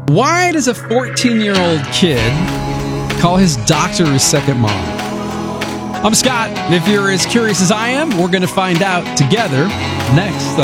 Why does a 14-year-old kid call his doctor his second mom? I'm Scott, and if you're as curious as I am, we're going to find out together next